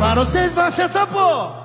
Para vocês baixar essa porra.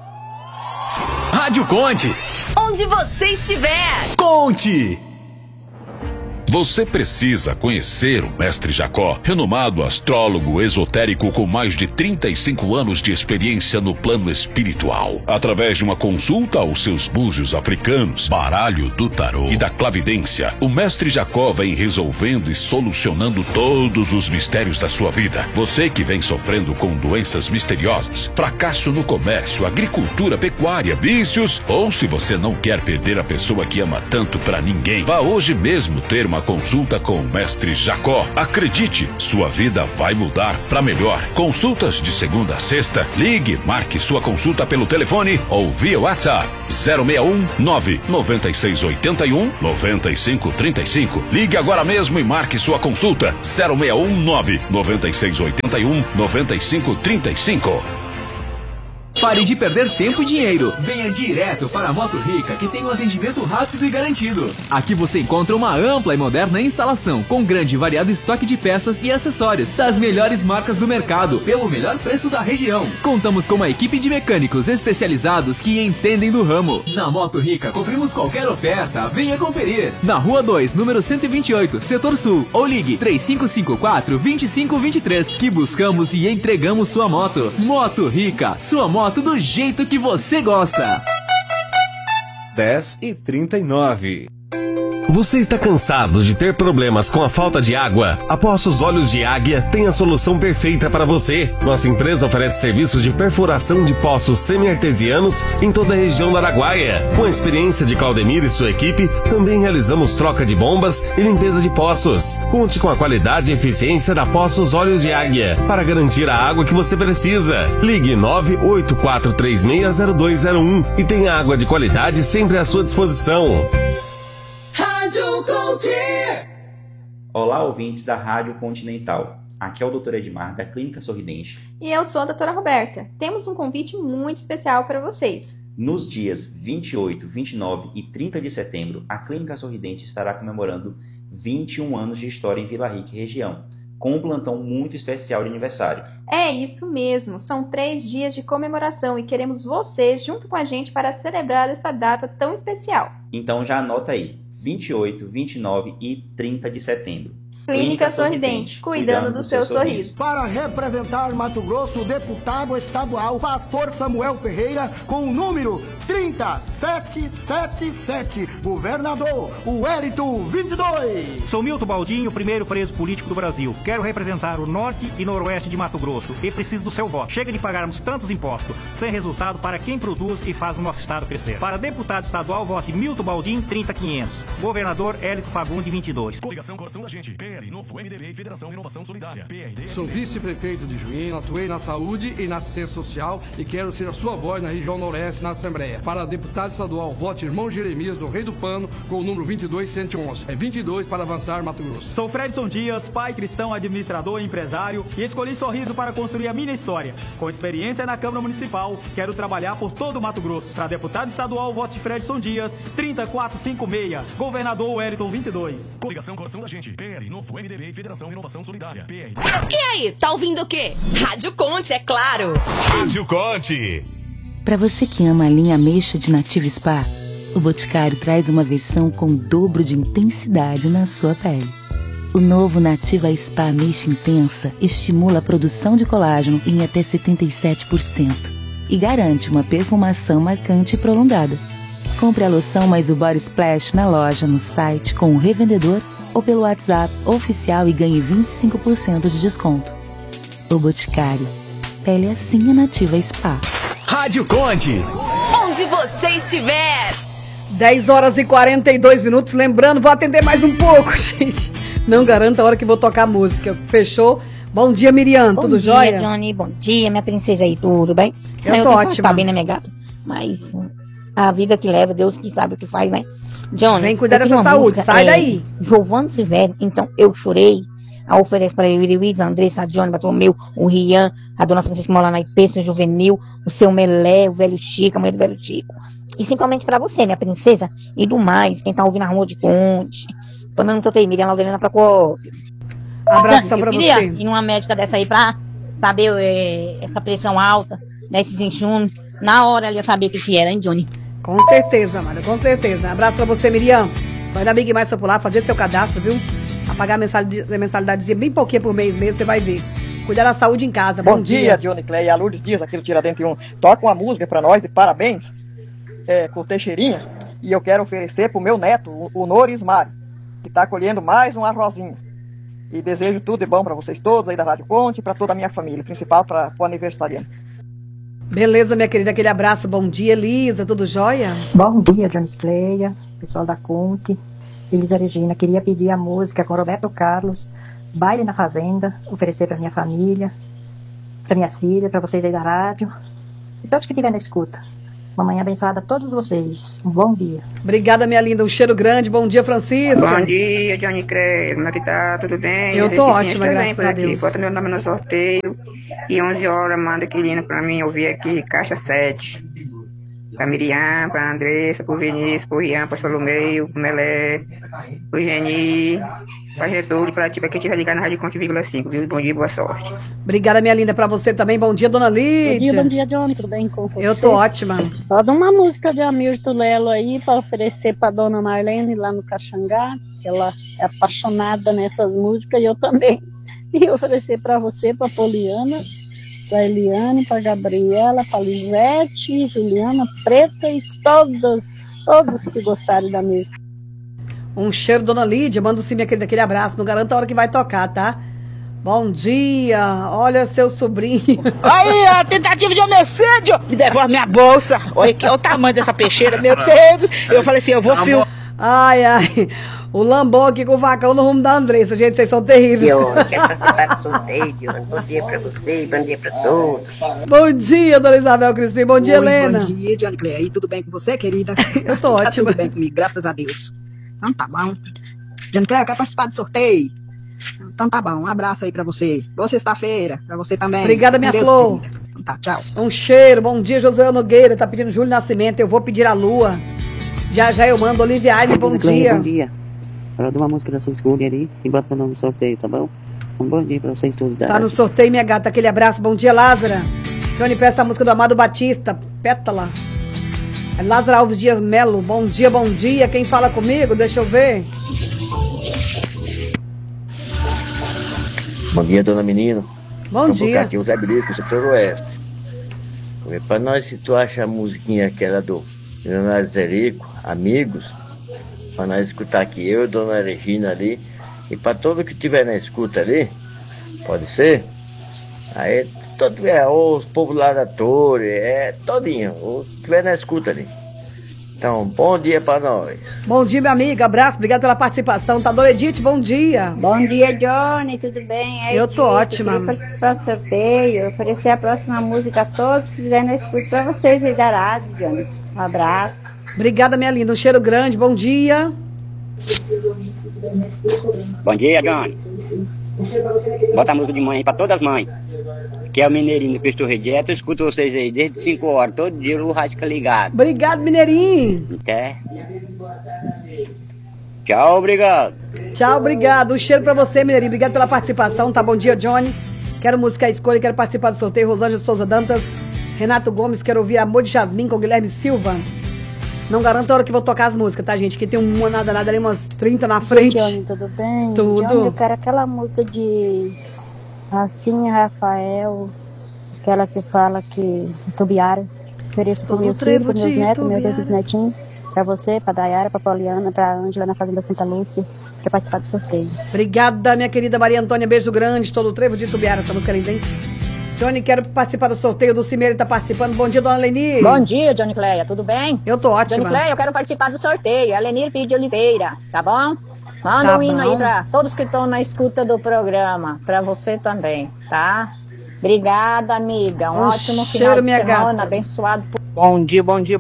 Rádio Conte. Onde você estiver. Conte. Você precisa conhecer o Mestre Jacó, renomado astrólogo esotérico com mais de 35 anos de experiência no plano espiritual. Através de uma consulta aos seus búzios africanos, baralho do tarô e da clavidência, o Mestre Jacó vem resolvendo e solucionando todos os mistérios da sua vida. Você que vem sofrendo com doenças misteriosas, fracasso no comércio, agricultura, pecuária, vícios, ou se você não quer perder a pessoa que ama tanto pra ninguém, vá hoje mesmo ter uma consulta com o Mestre Jacó. Acredite, sua vida vai mudar para melhor. Consultas de segunda a sexta. Ligue, marque sua consulta pelo telefone ou via WhatsApp 061 99681 9535. Ligue agora mesmo e marque sua consulta 061 99681 9535. Pare de perder tempo e dinheiro. Venha direto para a Moto Rica, que tem um atendimento rápido e garantido. Aqui você encontra uma ampla e moderna instalação, com grande e variado estoque de peças e acessórios das melhores marcas do mercado, pelo melhor preço da região. Contamos com uma equipe de mecânicos especializados que entendem do ramo. Na Moto Rica, cobrimos qualquer oferta. Venha conferir. Na Rua 2, número 128, Setor Sul. Ou ligue 3554-2523, que buscamos e entregamos sua moto. Moto Rica, sua moto do jeito que você gosta. 10h39. Você está cansado de ter problemas com a falta de água? A Poços Olhos de Águia tem a solução perfeita para você. Nossa empresa oferece serviços de perfuração de poços semi-artesianos em toda a região da Araguaia. Com a experiência de Claudemir e sua equipe, também realizamos troca de bombas e limpeza de poços. Conte com a qualidade e eficiência da Poços Olhos de Águia para garantir a água que você precisa. Ligue 984360201 e tenha água de qualidade sempre à sua disposição. Olá, ouvintes da Rádio Continental. Aqui é o Dr. Edmar, da Clínica Sorridente. E eu sou a doutora Roberta. Temos um convite muito especial para vocês. Nos dias 28, 29 e 30 de setembro, a Clínica Sorridente estará comemorando 21 anos de história em Vila Rica e região, com um plantão muito especial de aniversário. É isso mesmo, são 3 dias de comemoração e queremos você junto com a gente para celebrar essa data tão especial. Então já anota aí, 28, 29 e 30 de setembro. Clínica Sorridente, cuidando do seu sorriso. Para representar Mato Grosso, o deputado estadual Pastor Samuel Ferreira, com o número 30777, governador Wellington 22. Sou Milton Baldinho, primeiro preso político do Brasil. Quero representar o norte e noroeste de Mato Grosso e preciso do seu voto. Chega de pagarmos tantos impostos, sem resultado para quem produz e faz o nosso estado crescer. Para deputado estadual, vote Milton Baldinho 30500. Governador Hélito Fagundes 22. Coligação Coração da Gente. Novo MDB e Federação Renovação Solidária. PRD. Sou vice-prefeito de Juína, atuei na saúde e na assistência social e quero ser a sua voz na região noroeste na Assembleia. Para deputado estadual, vote irmão Jeremias do Rei do Pano com o número 22111. É 22 para avançar Mato Grosso. Sou Fredson Dias, pai cristão, administrador e empresário e escolhi Sorriso para construir a minha história. Com experiência na Câmara Municipal, quero trabalhar por todo o Mato Grosso. Para deputado estadual, vote Fredson Dias 30456. Governador Wellington 22. Coligação Coração da Gente. PL, Novo MDB e Federação Renovação Solidária. PRD. E aí, tá ouvindo o quê? Rádio Conte, é claro. Rádio Conte. Para você que ama a linha ameixa de Nativa Spa, o Boticário traz uma versão com o dobro de intensidade na sua pele. O novo Nativa Spa Ameixa Intensa estimula a produção de colágeno em até 77% e garante uma perfumação marcante e prolongada. Compre a loção mais o Body Splash na loja, no site, com o revendedor ou pelo WhatsApp oficial e ganhe 25% de desconto. O Boticário. Pele assim a Nativa Spa. Rádio Conte. Onde você estiver. 10h42. Lembrando, vou atender mais um pouco, gente. Não garanto a hora que vou tocar a música. Fechou? Bom dia, Miriam. Tudo jóia? Bom dia, Johnny. Bom dia, minha princesa aí. Tudo bem? Eu tô ótima. Tá bem, né, minha gata? Mas a vida que leva, Deus que sabe o que faz, né? Johnny, vem cuidar dessa saúde, sai daí. Giovanni Severo, então eu chorei. A oferece para eu, Luiz, a Andressa, a Johnny, Bartolomeu, o Rian, a dona Francisca Molana, Ipensa, Juvenil, o seu Melé, o velho Chico, a mãe do velho Chico. E simplesmente para você, minha princesa, e do mais, quem tá ouvindo a Rua de Conte. Também não tô Miriam Laudelina Procópio. Abração pra você. E uma médica dessa aí pra saber essa pressão alta, né, esses enxumes. Na hora ela ia saber o que era, hein, Johnny? Com certeza, Amada, com certeza. Abraço pra você, Miriam. Vai na Big Mais Popular, fazer seu cadastro, viu? A pagar a mensalidadezinha bem pouquinho por mês mesmo, você vai ver. Cuidar da saúde em casa. Bom dia, Johnny Clay. A Lourdes Dias, aqui do Tiradentes 1. Toca uma música pra nós de parabéns com o Teixeirinha. E eu quero oferecer pro meu neto, o Nores Mário, que tá colhendo mais um arrozinho. E desejo tudo de bom pra vocês todos aí da Rádio Conte e pra toda a minha família, principal para o aniversariante. Beleza, minha querida, aquele abraço. Bom dia, Elisa, tudo jóia? Bom dia, Johnny Cleia, pessoal da Conte. Elisa Regina, queria pedir a música com Roberto Carlos, Baile na Fazenda, oferecer para minha família, para minhas filhas, para vocês aí da rádio e todos que estiverem na escuta. Uma manhã abençoada a todos vocês. Um bom dia. Obrigada, minha linda. Um cheiro grande. Bom dia, Francisca. Bom dia, Johnny Cleia. Como é que tá? Tudo bem? Eu tô ótima, graças a Deus. Bota meu nome no sorteio. E 11 horas manda aquele hino pra mim ouvir aqui, caixa 7. Pra Miriam, pra Andressa, pro Vinícius, pro Rian, pra Solomeio, pro Melé, pro Geni, pra Getúlio, pra ti, pra quem estiver ligado na Rádio Conte, 5, viu? Bom dia, boa sorte. Obrigada, minha linda, pra você também. Bom dia, dona Lídia. Bom dia, Johnny, tudo bem com você? Eu tô ótima. Só dá uma música de Hamilton Lelo aí pra oferecer pra dona Marlene lá no Caxangá, que ela é apaixonada nessas músicas, e eu também. E oferecer pra você, pra Poliana, pra Eliane, pra Gabriela, pra Lisete, Juliana, Preta e todos que gostarem da música. Um cheiro, dona Lídia. Manda sim, minha querida, aquele abraço. Não garanta a hora que vai tocar, tá? Bom dia. Olha seu sobrinho. Aí, a tentativa de homicídio. Me devolve minha bolsa. Olha aqui, olha o tamanho dessa peixeira, meu Deus. Eu falei assim, eu vou filmar. Ai, ai. O Lambão aqui com o facão no rumo da Andressa. Gente, vocês são terríveis. Bom dia pra você, bom dia pra todos. Bom dia, dona Isabel Crispim. Bom dia, Helena. Bom dia, Johnny Clay. E tudo bem com você, querida? Eu tô ótima. Tudo bem comigo, graças a Deus. Então tá bom. Johnny Clay, eu quero participar do sorteio. Então tá bom, um abraço aí pra você. Boa sexta-feira, pra você também. Obrigada, minha flor. Então tá, tchau. Um cheiro. Bom dia, José Nogueira. Tá pedindo Júlio Nascimento. Eu vou pedir a lua. Já eu mando. Olivia Aime, bom dia. Bom dia. Fala de uma música da sua escolha ali e bota meu nome no sorteio, tá bom? Um bom dia pra vocês todos. Tá no sorteio, minha gata. Aquele abraço. Bom dia, Lázara. Johnny, peça a música do Amado Batista. Pétala. Lázaro Alves Dias Melo. Bom dia, bom dia. Quem fala comigo? Deixa eu ver. Bom dia, dona menina. Bom dia. Aqui o Zé Belisco, setor oeste. Pra nós, se tu acha a musiquinha aquela do Leonardo Zerico, Amigos, pra nós escutar aqui, eu e dona Regina ali, e pra todo que tiver na escuta ali, pode ser? Aí, os povos lá da Torre, todinho, os que tiver na escuta ali. Então, bom dia pra nós. Bom dia, minha amiga, abraço, obrigado pela participação. Tá, dona Edith, bom dia. Bom dia, Johnny, tudo bem? Eu tô ótima. Eu queria participar do sorteio, oferecer a próxima música a todos que estiverem na escuta pra vocês aí da rádio, Johnny. Um abraço. Obrigada, minha linda, um cheiro grande, bom dia. Bom dia, Johnny. Bota a música de mãe aí pra todas as mães. Que é o Mineirinho do Cristo Rejeto. Eu escuto vocês aí desde 5 horas, todo dia o rádio fica ligado. Obrigado, Mineirinho. Até. Tchau, obrigado. Tchau, obrigado. Um cheiro pra você, Mineirinho. Obrigado pela participação. Tá, bom dia, Johnny. Quero música à escolha, quero participar do sorteio. Rosângela Souza Dantas, Renato Gomes, quero ouvir Amor de Jasmim com Guilherme Silva. Não garanto a hora que vou tocar as músicas, tá, gente? Que tem uma nada ali, umas 30 na frente. Johnny, tudo bem? Tudo. Johnny, eu quero aquela música de Racinha Rafael, aquela que fala que Tubiara. Ofereço para meus filhos, para meus netos, meus dois bisnetinhos, para você, para Dayara, para Poliana, para Ângela na Fazenda Santa Lúcia, para participar do sorteio. Obrigada, minha querida Maria Antônia, beijo grande, todo o trevo de Tubiara, essa música linda, hein? Johnny, quero participar do sorteio do Cimeiro, tá participando. Bom dia, dona Lenir. Bom dia, Johnny Cleia, tudo bem? Eu tô ótima. Johnny Cleia, eu quero participar do sorteio. A Lenir de Oliveira, tá bom? Manda Tá um hino bom. aí pra todos que estão na escuta do programa. Pra você também, tá? Obrigada, amiga. Um ótimo cheiro, final de minha semana, gata. abençoado por... Bom dia, bom dia, bom.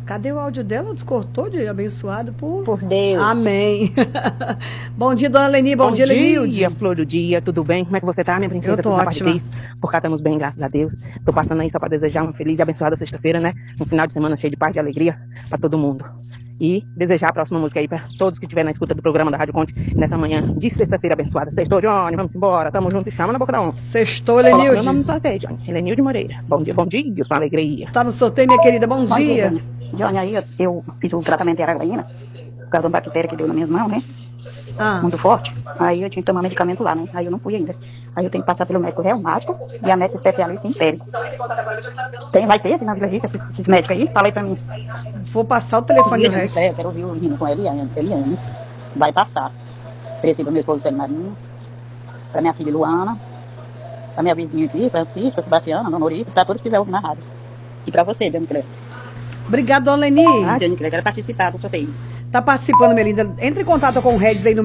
Cadê o áudio dela? Descortou de abençoado por Deus. Amém. Bom dia, dona Leni. Bom dia, Lenilde. Bom dia, Flor do dia. Tudo bem? Como é que você tá, minha princesa? Eu tô ótima. Por cá estamos bem, graças a Deus. Tô passando aí só pra desejar uma feliz e abençoada sexta-feira, né? Um final de semana cheio de paz e alegria pra todo mundo. E desejar a próxima música aí pra todos que estiverem na escuta do programa da Rádio Conte nessa manhã de sexta-feira abençoada. Sextou, Johnny, vamos embora. Tamo junto e chama na boca da onça. Sextou, Lenilde. Coloca meu nome no sorteio, Johnny. Lenilde Moreira. Bom dia, com alegria. Tá no sorteio, minha querida. Bom dia. Johnny, aí eu fiz o tratamento de araguaína, por causa de uma bactéria que deu na minha mão, né? Muito forte. Aí eu tinha que tomar medicamento lá, né? Aí eu não fui ainda. Aí eu tenho que passar pelo médico reumático e a médica especialista em pele. Vai ter aqui na Vila Rica esses médicos aí? Fala aí pra mim. Vou passar o telefone do resto. Eu quero ouvir o menino com Eliane. Vai passar. Ofereci pro meu esposo Célio Marinho, pra minha filha Luana, pra minha vizinha aqui, Francisca, Sebastiana, Dona Orica, pra todos que estiver ouvindo na rádio. E pra você, Dani Cleber. Obrigada, dona Leni. Dani Cleber, quero participar do sorteio. Tá participando, minha linda. Entre em contato com o Regis aí no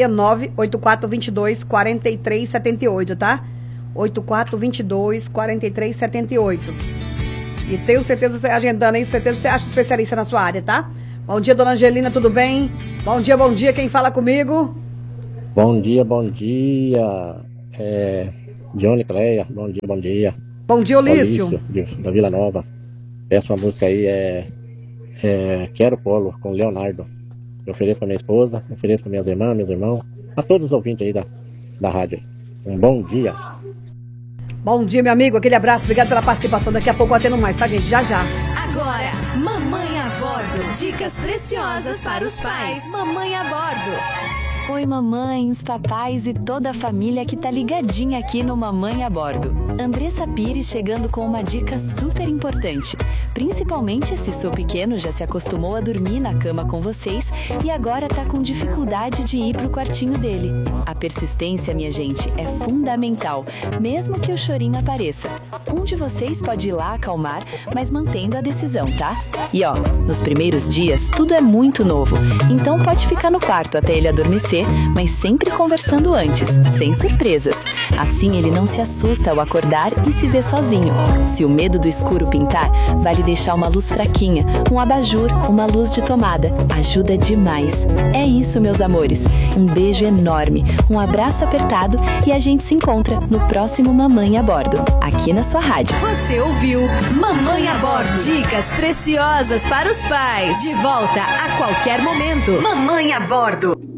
669-8422-4378, tá? 8422-4378. E tenho certeza, você agendando aí, certeza você acha especialista na sua área, tá? Bom dia, dona Angelina, tudo bem? Bom dia, quem fala comigo? Bom dia. Johnny Cleia, bom dia. Bom dia, Olício. Da Vila Nova. Essa música aí Quero Polo, com Leonardo. Eu ofereço pra minha esposa, ofereço pra minhas irmãs, meus irmãos, a todos os ouvintes aí da rádio. Um bom dia. Bom dia, meu amigo, aquele abraço, obrigado pela participação. Daqui a pouco eu atendo mais, tá, gente? Já. Agora, Mamãe a Bordo. Dicas preciosas para os pais. Mamãe a Bordo. Oi, mamães, papais e toda a família que tá ligadinha aqui no Mamãe a Bordo. Andressa Pires chegando com uma dica super importante, principalmente se seu pequeno já se acostumou a dormir na cama com vocês e agora tá com dificuldade de ir pro quartinho dele. A persistência, minha gente, é fundamental, mesmo que o chorinho apareça. Um de vocês pode ir lá acalmar, mas mantendo a decisão, tá? E ó, nos primeiros dias tudo é muito novo, então pode ficar no quarto até ele adormecer, mas sempre conversando antes, sem surpresas. Assim ele não se assusta ao acordar e se vê sozinho. Se o medo do escuro pintar, vale deixar uma luz fraquinha, um abajur, uma luz de tomada. Ajuda demais. É isso, meus amores. Um beijo enorme, um abraço apertado e a gente se encontra no próximo Mamãe a Bordo, aqui na sua rádio. Você ouviu Mamãe a Bordo. Dicas preciosas para os pais. De volta a qualquer momento. Mamãe a Bordo.